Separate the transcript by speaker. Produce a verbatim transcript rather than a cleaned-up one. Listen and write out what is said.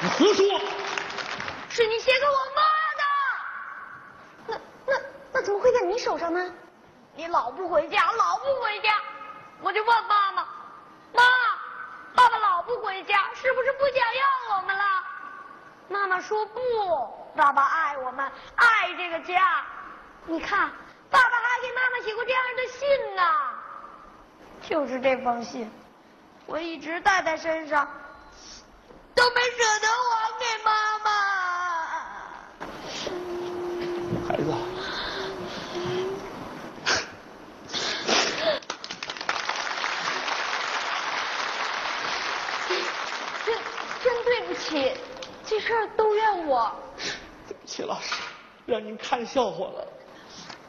Speaker 1: 你胡说！
Speaker 2: 是你写给我妈
Speaker 3: 的。那那那怎么会在你手上呢？
Speaker 2: 你老不回家，老不回家，我就问妈妈，妈，爸爸老不回家，是不是不想要我们了？妈妈说不，爸爸爱我们，爱这个家。你看，爸爸还给妈妈写过这样的信呢。就是这封信，我一直带在身上，都没舍得还给妈妈。
Speaker 1: 孩子，
Speaker 2: 真真对不起，这事儿都怨我。
Speaker 1: 对不起，老师，让您看笑话了。